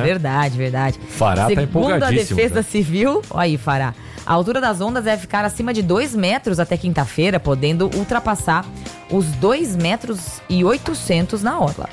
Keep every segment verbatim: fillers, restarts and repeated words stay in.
né? Verdade, verdade. Fará tá empolgadíssimo. Segundo a Defesa tá? Civil, olha aí, Fará, a altura das ondas deve ficar acima de dois metros até quinta-feira, podendo ultrapassar os dois metros e oitocentos na orla.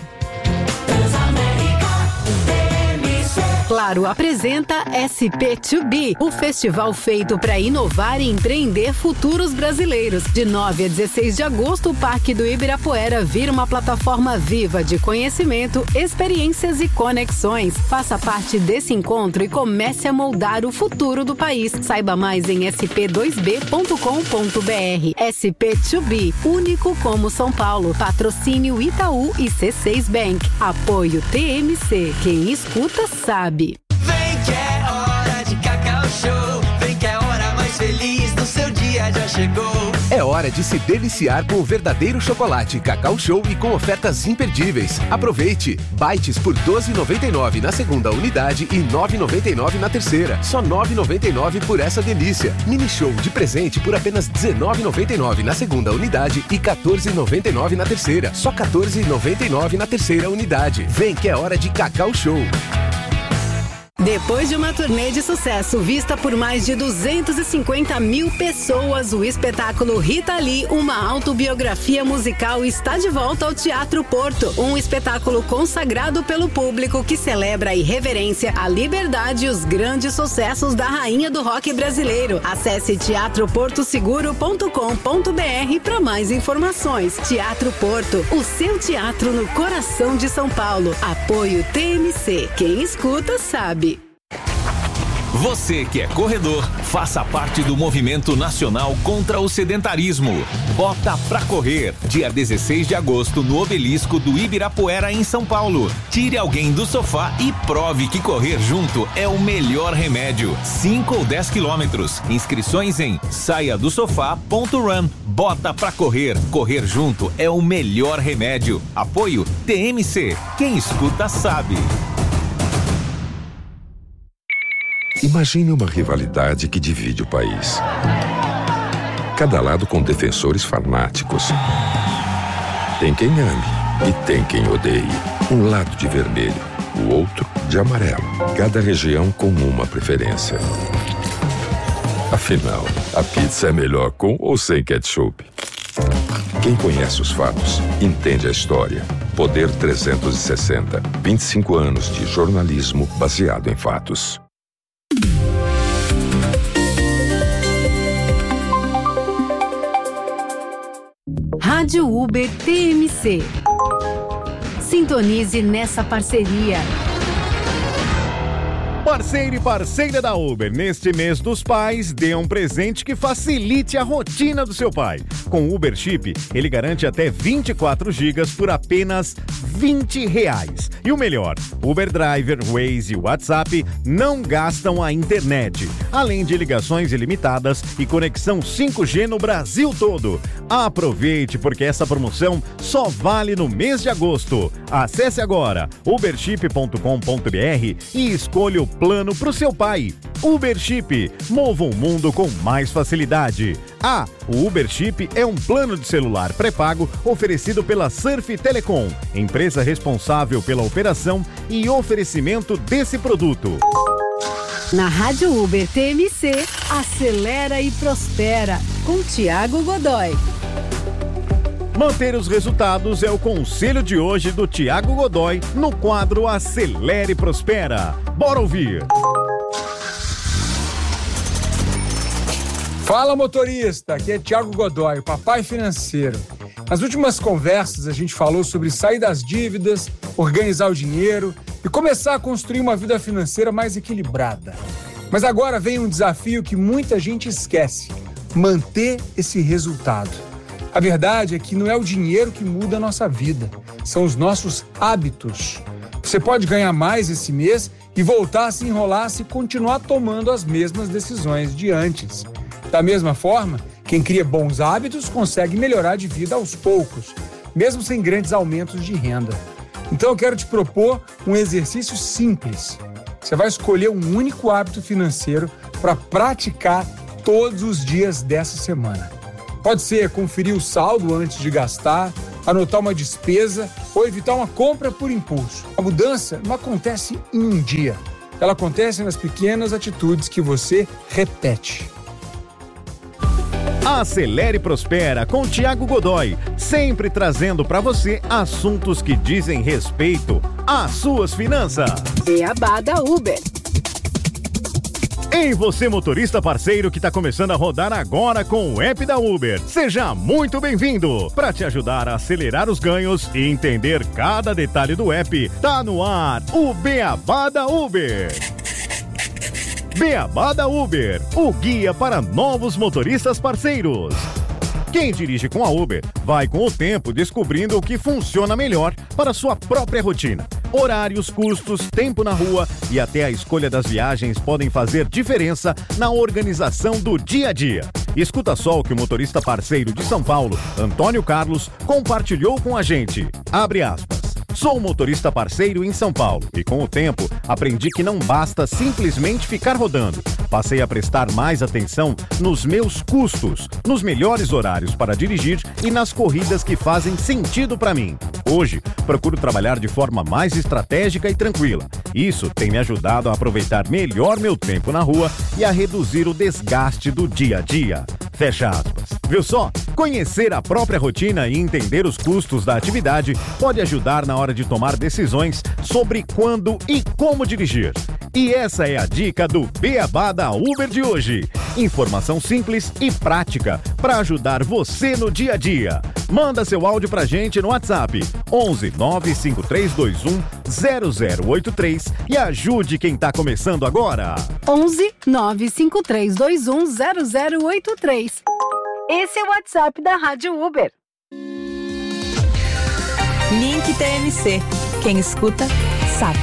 Claro apresenta S P dois B, o festival feito para inovar e empreender futuros brasileiros. De nove a dezesseis de agosto, o Parque do Ibirapuera vira uma plataforma viva de conhecimento, experiências e conexões. Faça parte desse encontro e comece a moldar o futuro do país. Saiba mais em s p dois b ponto com ponto b r. S P dois B, único como São Paulo. Patrocínio Itaú e C seis Bank. Apoio T M C. Quem escuta sabe. Vem que é hora de Cacau Show. Vem que é a hora mais feliz do seu dia já chegou. É hora de se deliciar com o verdadeiro chocolate Cacau Show e com ofertas imperdíveis. Aproveite! Bites por doze reais e noventa e nove centavos na segunda unidade e nove reais e noventa e nove centavos na terceira. Só nove reais e noventa e nove centavos por essa delícia. Mini Show de presente por apenas dezenove reais e noventa e nove centavos na segunda unidade e quatorze reais e noventa e nove centavos na terceira. Só quatorze reais e noventa e nove centavos na terceira unidade. Vem que é hora de Cacau Show. Depois de uma turnê de sucesso vista por mais de duzentas e cinquenta mil pessoas, o espetáculo Rita Lee, uma autobiografia musical, está de volta ao Teatro Porto. Um espetáculo consagrado pelo público que celebra a irreverência, a liberdade e os grandes sucessos da rainha do rock brasileiro. Acesse teatro porto seguro ponto com ponto b r para mais informações. Teatro Porto, o seu teatro no coração de São Paulo. Apoio T M C. Quem escuta sabe. Você que é corredor, faça parte do Movimento Nacional contra o Sedentarismo. Bota pra correr, dia dezesseis de agosto, no Obelisco do Ibirapuera, em São Paulo. Tire alguém do sofá e prove que correr junto é o melhor remédio. cinco ou dez quilômetros. Inscrições em saia do sofá ponto run. Bota pra correr. Correr junto é o melhor remédio. Apoio T M C. Quem escuta sabe. Imagine uma rivalidade que divide o país. Cada lado com defensores fanáticos. Tem quem ame e tem quem odeie. Um lado de vermelho, o outro de amarelo. Cada região com uma preferência. Afinal, a pizza é melhor com ou sem ketchup? Quem conhece os fatos, entende a história. Poder trezentos e sessenta. vinte e cinco anos de jornalismo baseado em fatos. Rádio Uber T M C. Sintonize nessa parceria. Parceiro e parceira da Uber, neste mês dos pais, dê um presente que facilite a rotina do seu pai. Com o Uber Chip, ele garante até vinte e quatro gigas por apenas vinte reais. E o melhor, Uber Driver, Waze e WhatsApp não gastam a internet, além de ligações ilimitadas e conexão cinco G no Brasil todo. Aproveite, porque essa promoção só vale no mês de agosto. Acesse agora uberchip ponto com ponto b r e escolha o plano para o seu pai. Uber Chip, mova o mundo com mais facilidade. Ah, o Uber Chip é um plano de celular pré-pago oferecido pela Surf Telecom, empresa responsável pela operação e oferecimento desse produto. Na Rádio Uber T M C, acelera e prospera, com Tiago Godoy. Manter os resultados é o conselho de hoje do Tiago Godoy no quadro Acelere e Prospera. Bora ouvir! Fala, motorista! Aqui é Tiago Godoy, o papai financeiro. Nas últimas conversas a gente falou sobre sair das dívidas, organizar o dinheiro e começar a construir uma vida financeira mais equilibrada. Mas agora vem um desafio que muita gente esquece: manter esse resultado. A verdade é que não é o dinheiro que muda a nossa vida, são os nossos hábitos. Você pode ganhar mais esse mês e voltar a se enrolar se continuar tomando as mesmas decisões de antes. Da mesma forma, quem cria bons hábitos consegue melhorar de vida aos poucos, mesmo sem grandes aumentos de renda. Então eu quero te propor um exercício simples. Você vai escolher um único hábito financeiro para praticar todos os dias dessa semana. Pode ser conferir o saldo antes de gastar, anotar uma despesa ou evitar uma compra por impulso. A mudança não acontece em um dia. Ela acontece nas pequenas atitudes que você repete. Acelere e Prospera com Tiago Godoy, sempre trazendo para você assuntos que dizem respeito às suas finanças. Beabá da Uber. Ei, você motorista parceiro que está começando a rodar agora com o app da Uber. Seja muito bem-vindo! Para te ajudar a acelerar os ganhos e entender cada detalhe do app, tá no ar o Beabá da Uber. Beabá da Uber, o guia para novos motoristas parceiros. Quem dirige com a Uber vai com o tempo descobrindo o que funciona melhor para sua própria rotina. Horários, custos, tempo na rua e até a escolha das viagens podem fazer diferença na organização do dia a dia. Escuta só o que o motorista parceiro de São Paulo, Antônio Carlos, compartilhou com a gente. Abre aspas. Sou motorista parceiro em São Paulo e com o tempo aprendi que não basta simplesmente ficar rodando. Passei a prestar mais atenção nos meus custos, nos melhores horários para dirigir e nas corridas que fazem sentido para mim. Hoje, procuro trabalhar de forma mais estratégica e tranquila. Isso tem me ajudado a aproveitar melhor meu tempo na rua e a reduzir o desgaste do dia a dia. Fecha aspas. Viu só? Conhecer a própria rotina e entender os custos da atividade pode ajudar na hora de tomar decisões sobre quando e como dirigir. E essa é a dica do Beabá da Uber de hoje. Informação simples e prática para ajudar você no dia a dia. Manda seu áudio pra gente no WhatsApp onze nove cinco três dois um zero zero oito três e ajude quem tá começando agora. onze nove cinco três dois um zero zero oito três. Esse é o WhatsApp da Rádio Uber. Link T M C. Quem escuta, sabe.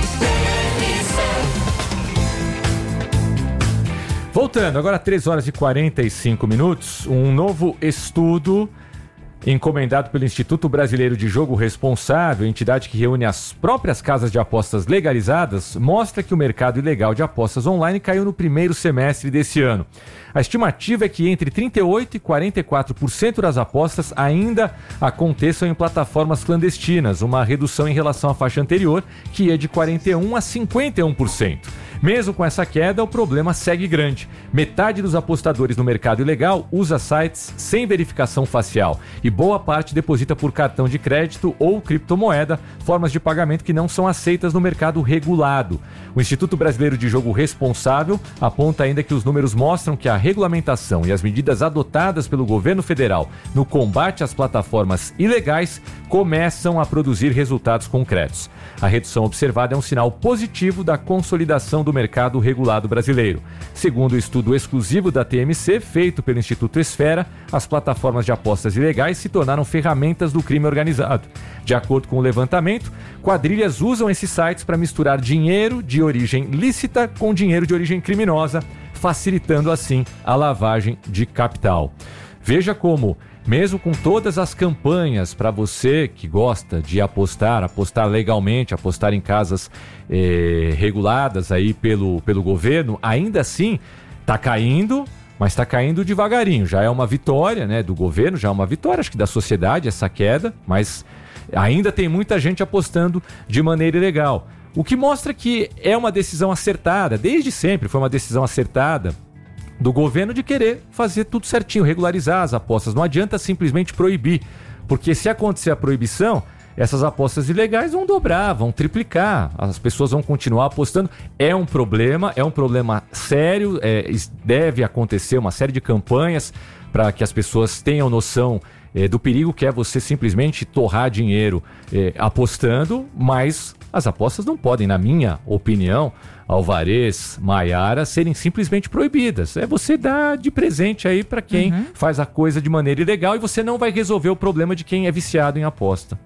Voltando, agora três horas e quarenta e cinco minutos, um novo estudo encomendado pelo Instituto Brasileiro de Jogo Responsável, entidade que reúne as próprias casas de apostas legalizadas, mostra que o mercado ilegal de apostas online caiu no primeiro semestre desse ano. A estimativa é que entre trinta e oito por cento e quarenta e quatro por cento das apostas ainda aconteçam em plataformas clandestinas, uma redução em relação à faixa anterior, que ia de quarenta e um por cento a cinquenta e um por cento. Mesmo com essa queda, o problema segue grande. Metade dos apostadores no mercado ilegal usa sites sem verificação facial e boa parte deposita por cartão de crédito ou criptomoeda, formas de pagamento que não são aceitas no mercado regulado. O Instituto Brasileiro de Jogo Responsável aponta ainda que os números mostram que a regulamentação e as medidas adotadas pelo governo federal no combate às plataformas ilegais começam a produzir resultados concretos. A redução observada é um sinal positivo da consolidação do mercado regulado brasileiro. Segundo o estudo exclusivo da T M C, feito pelo Instituto Esfera, as plataformas de apostas ilegais se tornaram ferramentas do crime organizado. De acordo com o levantamento, quadrilhas usam esses sites para misturar dinheiro de origem lícita com dinheiro de origem criminosa, facilitando assim a lavagem de capital. Veja como, mesmo com todas as campanhas para você que gosta de apostar, apostar legalmente, apostar em casas eh, reguladas aí pelo, pelo governo, ainda assim está caindo, mas está caindo devagarinho. Já é uma vitória, né, do governo, já é uma vitória, acho que da sociedade, essa queda, mas ainda tem muita gente apostando de maneira ilegal. O que mostra que é uma decisão acertada, desde sempre foi uma decisão acertada do governo de querer fazer tudo certinho, regularizar as apostas. Não adianta simplesmente proibir, porque se acontecer a proibição, essas apostas ilegais vão dobrar, vão triplicar, as pessoas vão continuar apostando. É um problema, é um problema sério, é, deve acontecer uma série de campanhas para que as pessoas tenham noção é, do perigo que é você simplesmente torrar dinheiro é, apostando, mas as apostas não podem, na minha opinião, Alvarez, Maiara, serem simplesmente proibidas. É você dar de presente aí para quem uhum. faz a coisa de maneira ilegal e você não vai resolver o problema de quem é viciado em aposta.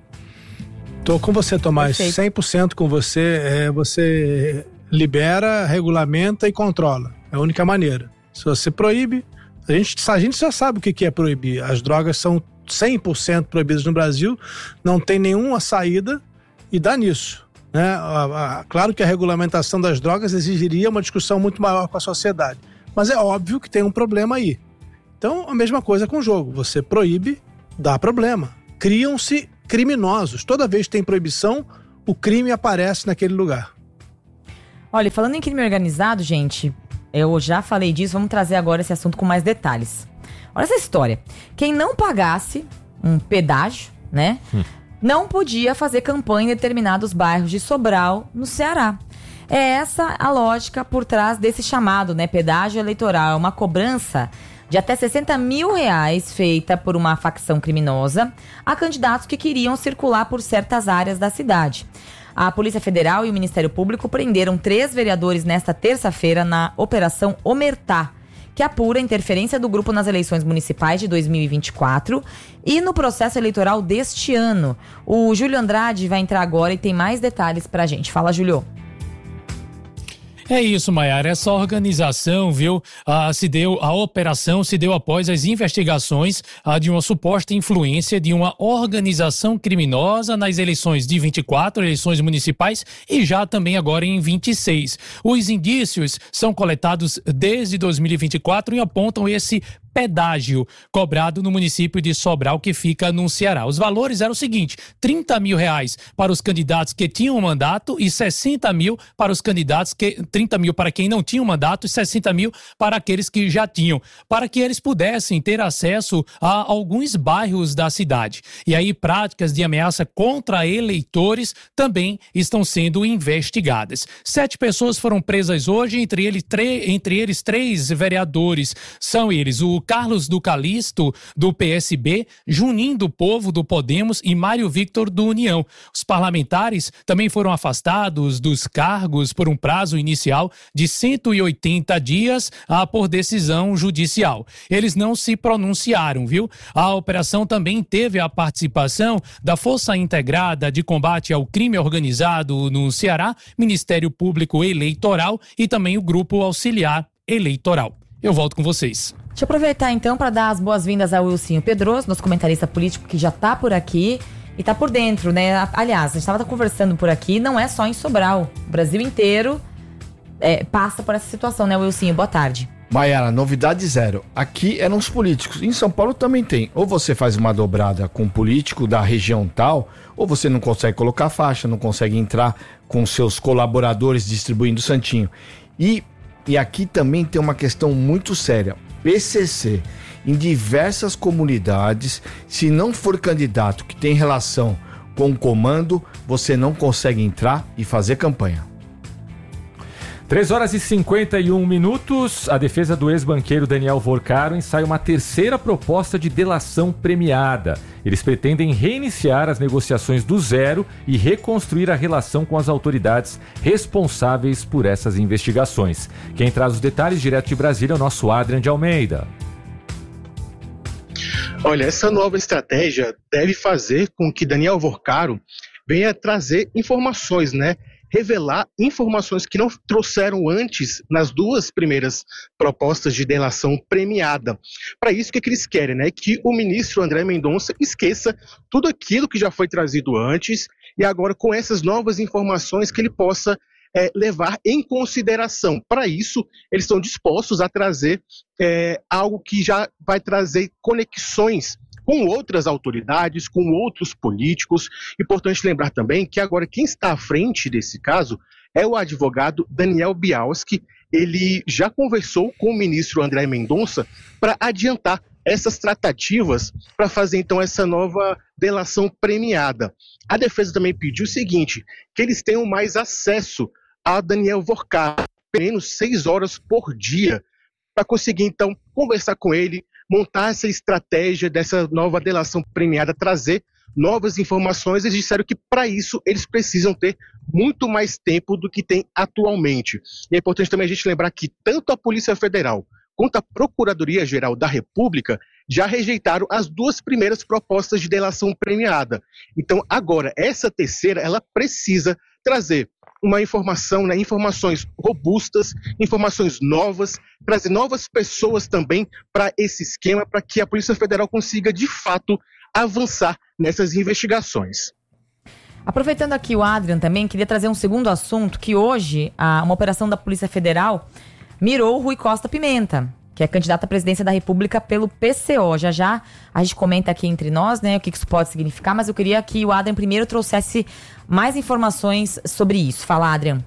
Tô com você, Tomás, Perfeito. cem por cento com você. É, você libera, regulamenta e controla. É a única maneira. Se você proíbe, a gente, a gente já sabe o que é proibir. As drogas são cem por cento proibidas no Brasil, não tem nenhuma saída e dá nisso. Né? A, a, claro que a regulamentação das drogas exigiria uma discussão muito maior com a sociedade, mas é óbvio que tem um problema aí. Então, a mesma coisa com o jogo. Você proíbe, dá problema. Criam-se criminosos. Toda vez que tem proibição, o crime aparece naquele lugar. Olha, falando em crime organizado, gente, eu já falei disso, vamos trazer agora esse assunto com mais detalhes. Olha essa história. Quem não pagasse um pedágio, né, hum. não podia fazer campanha em determinados bairros de Sobral, no Ceará. É essa a lógica por trás desse chamado, né, pedágio eleitoral. É uma cobrança de até sessenta mil reais feita por uma facção criminosa a candidatos que queriam circular por certas áreas da cidade. A Polícia Federal e o Ministério Público prenderam três vereadores nesta terça-feira na Operação Omertá, que apura a interferência do grupo nas eleições municipais de dois mil e vinte e quatro e no processo eleitoral deste ano. O Júlio Andrade vai entrar agora e tem mais detalhes pra gente. Fala, Júlio. É isso, Maiara. Essa organização, viu, ah, se deu, a operação se deu após as investigações ah, de uma suposta influência de uma organização criminosa nas eleições de vinte e quatro, eleições municipais, e já também agora em vinte e seis. Os indícios são coletados desde dois mil e vinte e quatro e apontam esse pedágio cobrado no município de Sobral, que fica no Ceará. Os valores eram o seguinte: trinta mil reais para os candidatos que tinham um mandato e sessenta mil para os candidatos que, trinta mil para quem não tinha um mandato e sessenta mil para aqueles que já tinham, para que eles pudessem ter acesso a alguns bairros da cidade. E aí práticas de ameaça contra eleitores também estão sendo investigadas. Sete pessoas foram presas hoje, entre eles, tre- entre eles três vereadores. São eles o Carlos do Calisto, do P S B, Juninho do Povo, do Podemos e Mário Victor, do União. Os parlamentares também foram afastados dos cargos por um prazo inicial de cento e oitenta dias ah, por decisão judicial. Eles não se pronunciaram, viu? A operação também teve a participação da Força Integrada de Combate ao Crime Organizado no Ceará, Ministério Público Eleitoral e também o Grupo Auxiliar Eleitoral. Eu volto com vocês. Deixa eu aproveitar então para dar as boas-vindas ao Wilsinho Pedroso, nosso comentarista político que já está por aqui e está por dentro, né? Aliás, a gente estava conversando por aqui, não é só em Sobral. O Brasil inteiro é, passa por essa situação, né, Wilsinho? Boa tarde. Maiara, novidade zero. Aqui eram os políticos. Em São Paulo também tem. Ou você faz uma dobrada com um político da região tal, ou você não consegue colocar faixa, não consegue entrar com seus colaboradores distribuindo santinho. E, e aqui também tem uma questão muito séria. P C C, em diversas comunidades, se não for candidato que tem relação com o comando, você não consegue entrar e fazer campanha. três horas e cinquenta e um minutos, a defesa do ex-banqueiro Daniel Vorcaro ensaia uma terceira proposta de delação premiada. Eles pretendem reiniciar as negociações do zero e reconstruir a relação com as autoridades responsáveis por essas investigações. Quem traz os detalhes direto de Brasília é o nosso Adrian de Almeida. Olha, essa nova estratégia deve fazer com que Daniel Vorcaro venha trazer informações, né? Revelar informações que não trouxeram antes nas duas primeiras propostas de delação premiada. Para isso, o que, que eles querem, né? Que o ministro André Mendonça esqueça tudo aquilo que já foi trazido antes e agora com essas novas informações que ele possa é, levar em consideração. Para isso, eles estão dispostos a trazer é, algo que já vai trazer conexões com outras autoridades, com outros políticos. Importante lembrar também que agora quem está à frente desse caso é o advogado Daniel Bialski. Ele já conversou com o ministro André Mendonça para adiantar essas tratativas para fazer então essa nova delação premiada. A defesa também pediu o seguinte, que eles tenham mais acesso a Daniel Vorcaro, pelo menos seis horas por dia, para conseguir então conversar com ele, montar essa estratégia dessa nova delação premiada, trazer novas informações. Eles disseram que para isso eles precisam ter muito mais tempo do que tem atualmente. E é importante também a gente lembrar que tanto a Polícia Federal quanto a Procuradoria-Geral da República já rejeitaram as duas primeiras propostas de delação premiada. Então agora, essa terceira, ela precisa trazer uma informação, né, informações robustas, informações novas, trazer novas pessoas também para esse esquema, para que a Polícia Federal consiga, de fato, avançar nessas investigações. Aproveitando aqui o Adrian também, queria trazer um segundo assunto, que hoje a, uma operação da Polícia Federal mirou o Rui Costa Pimenta, que é candidata à presidência da República pelo P C O. Já já a gente comenta aqui entre nós, né, o que isso pode significar, mas eu queria que o Adrian primeiro trouxesse mais informações sobre isso. Fala, Adrian.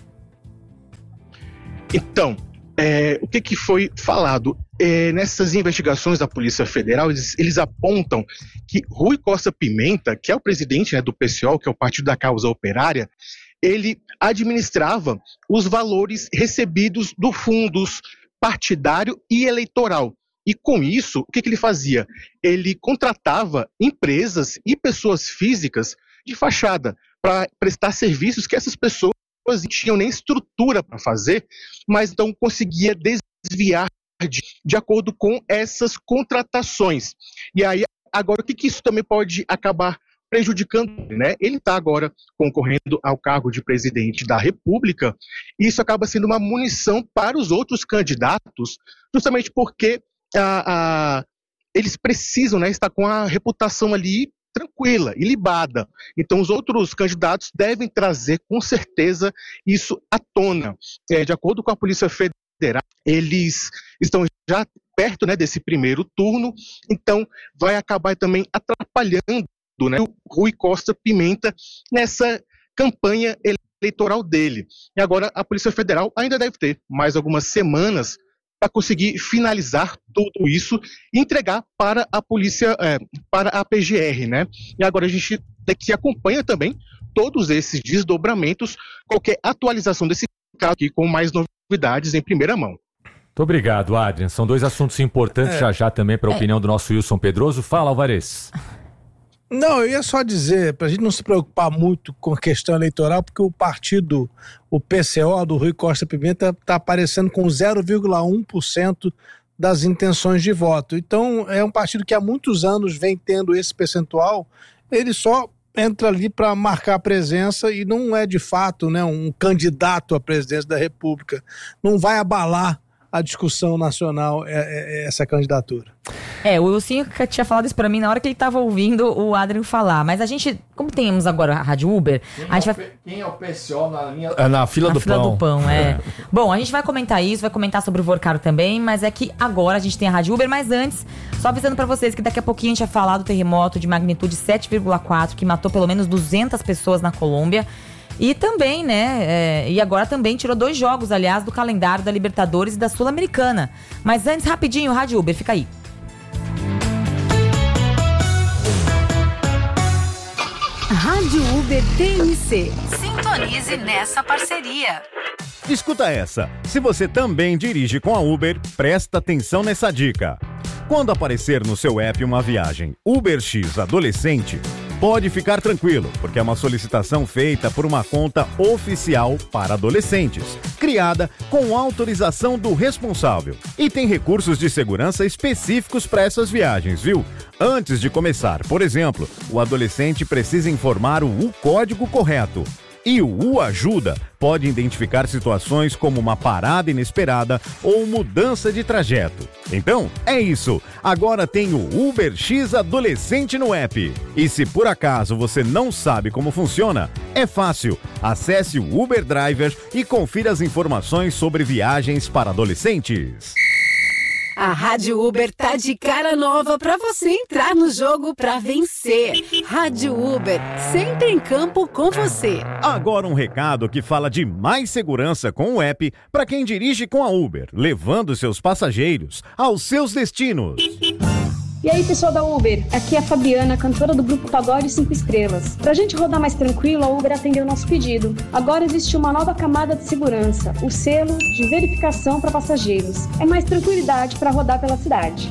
Então, é, o que, que foi falado? É, nessas investigações da Polícia Federal, eles, eles apontam que Rui Costa Pimenta, que é o presidente, né, do P C O, que é o Partido da Causa Operária, ele administrava os valores recebidos do fundos partidário e eleitoral. E com isso, o que, que ele fazia? Ele contratava empresas e pessoas físicas de fachada para prestar serviços que essas pessoas não tinham nem estrutura para fazer, mas então conseguia desviar de, de acordo com essas contratações. E aí, agora, o que, que isso também pode acabar prejudicando, né? Ele está agora concorrendo ao cargo de presidente da República, e isso acaba sendo uma munição para os outros candidatos, justamente porque a, a, eles precisam, né, estar com a reputação ali tranquila, ilibada. Então os outros candidatos devem trazer com certeza isso à tona. É, de acordo com a Polícia Federal, eles estão já perto, né, desse primeiro turno, então vai acabar também atrapalhando, né, o Rui Costa Pimenta nessa campanha eleitoral dele. E agora a Polícia Federal ainda deve ter mais algumas semanas para conseguir finalizar tudo isso e entregar para a polícia, é, para a P G R, né? E agora a gente aqui acompanha também todos esses desdobramentos, qualquer atualização desse caso aqui com mais novidades em primeira mão. Muito obrigado, Adrian. São dois assuntos importantes é. já já também para a é. opinião do nosso Wilson Pedroso. Fala, Alvarez. Não, eu ia só dizer, para a gente não se preocupar muito com a questão eleitoral, porque o partido, o P C O do Rui Costa Pimenta, está aparecendo com zero vírgula um por cento das intenções de voto. Então, é um partido que há muitos anos vem tendo esse percentual, ele só entra ali para marcar a presença e não é de fato, né, um candidato à presidência da República. Não vai abalar a discussão nacional é, é, é essa candidatura. É, o Wilson tinha falado isso pra mim na hora que ele tava ouvindo o Adrian falar, mas a gente, como temos agora a Rádio Uber, quem, a gente é, vai... o, quem é o P C O na linha... É na fila na do fila pão. do pão, é. é. Bom, a gente vai comentar isso, vai comentar sobre o Vorcaro também, mas é que agora a gente tem a Rádio Uber, mas antes, só avisando pra vocês que daqui a pouquinho a gente vai falar do terremoto de magnitude sete vírgula quatro, que matou pelo menos duzentas pessoas na Colômbia. E também, né, é, e agora também tirou dois jogos, aliás, do calendário da Libertadores e da Sul-Americana. Mas antes, rapidinho, Rádio Uber, fica aí. Rádio Uber T M C. Sintonize nessa parceria. Escuta essa. Se você também dirige com a Uber, presta atenção nessa dica. Quando aparecer no seu app uma viagem UberX Adolescente, pode ficar tranquilo, porque é uma solicitação feita por uma conta oficial para adolescentes, criada com autorização do responsável. E tem recursos de segurança específicos para essas viagens, viu? Antes de começar, por exemplo, o adolescente precisa informar o U código correto. E o U Ajuda pode identificar situações como uma parada inesperada ou mudança de trajeto. Então, é isso. Agora tem o UberX Adolescente no app. E se por acaso você não sabe como funciona, é fácil. Acesse o Uber Driver e confira as informações sobre viagens para adolescentes. A Rádio Uber tá de cara nova pra você entrar no jogo pra vencer. Rádio Uber, sempre em campo com você. Agora um recado que fala de mais segurança com o app para quem dirige com a Uber, levando seus passageiros aos seus destinos. E aí, pessoal da Uber, aqui é a Fabiana, cantora do grupo Pagode cinco Estrelas. Pra gente rodar mais tranquilo, a Uber atendeu o nosso pedido. Agora existe uma nova camada de segurança, o selo de verificação para passageiros. É mais tranquilidade para rodar pela cidade.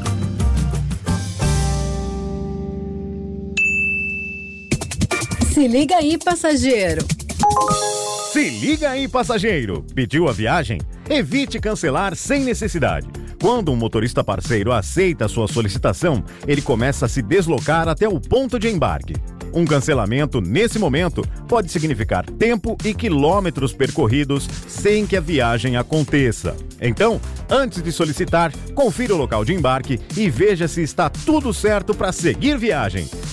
Se liga aí, passageiro. Se liga aí, passageiro. Pediu a viagem? Evite cancelar sem necessidade. Quando um motorista parceiro aceita a sua solicitação, ele começa a se deslocar até o ponto de embarque. Um cancelamento, nesse momento, pode significar tempo e quilômetros percorridos sem que a viagem aconteça. Então, antes de solicitar, confira o local de embarque e veja se está tudo certo para seguir viagem.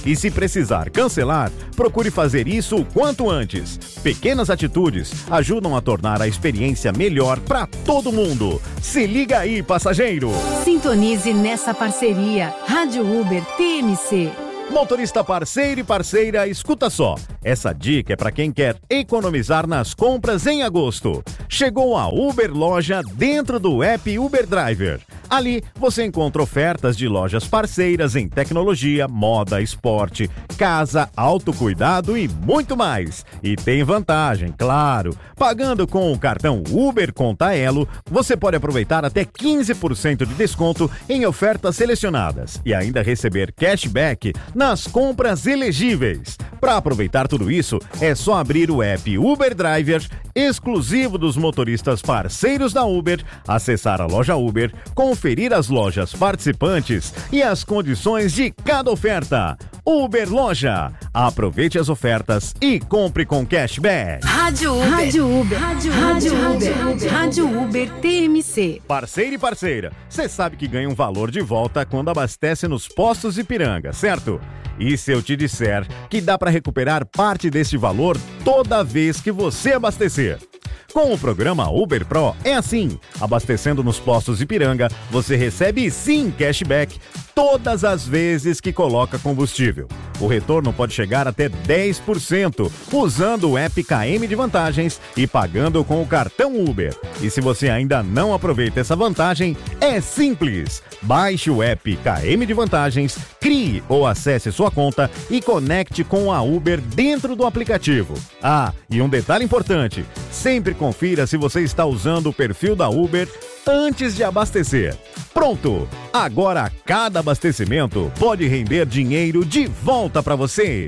E se precisar cancelar, procure fazer isso o quanto antes. Pequenas atitudes ajudam a tornar a experiência melhor para todo mundo. Se liga aí, passageiro! Sintonize nessa parceria. Rádio Uber T M C. Motorista parceiro e parceira, escuta só. Essa dica é para quem quer economizar nas compras em agosto. Chegou a Uber Loja dentro do app Uber Driver. Ali você encontra ofertas de lojas parceiras em tecnologia, moda, esporte, casa, autocuidado e muito mais. E tem vantagem, claro. Pagando com o cartão Uber Conta Elo, você pode aproveitar até quinze por cento de desconto em ofertas selecionadas e ainda receber cashback nas compras elegíveis. Para aproveitar tudo isso, é só abrir o app Uber Driver, exclusivo dos motoristas parceiros da Uber, acessar a loja Uber, conferir as lojas participantes e as condições de cada oferta. Uber Loja. Aproveite as ofertas e compre com cashback. Rádio Uber. Rádio Uber. Rádio Uber. Rádio Uber. Rádio Uber T M C. Parceiro e parceira, você sabe que ganha um valor de volta quando abastece nos postos Ipiranga, certo? E se eu te disser que dá para recuperar parte desse valor toda vez que você abastecer? Com o programa Uber Pro é assim, abastecendo nos postos Ipiranga, você recebe sim cashback todas as vezes que coloca combustível. O retorno pode chegar até dez por cento usando o app K M de Vantagens e pagando com o cartão Uber. E se você ainda não aproveita essa vantagem, é simples. Baixe o app K M de Vantagens, crie ou acesse sua conta e conecte com a Uber dentro do aplicativo. Ah, e um detalhe importante, sempre confira se você está usando o perfil da Uber antes de abastecer. Pronto! Agora cada abastecimento pode render dinheiro de volta para você.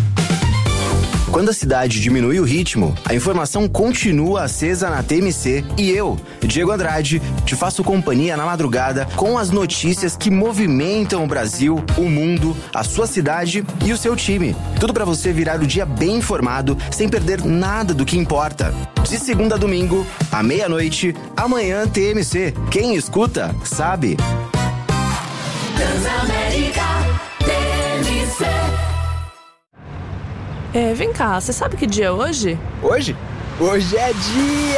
Quando a cidade diminui o ritmo, a informação continua acesa na T M C e eu, Diego Andrade, te faço companhia na madrugada com as notícias que movimentam o Brasil, o mundo, a sua cidade e o seu time. Tudo para você virar o dia bem informado, sem perder nada do que importa. De segunda a domingo, à meia-noite, amanhã T M C. Quem escuta, sabe. Transamérica T M C. É, vem cá, você sabe que dia é hoje? Hoje? Hoje é dia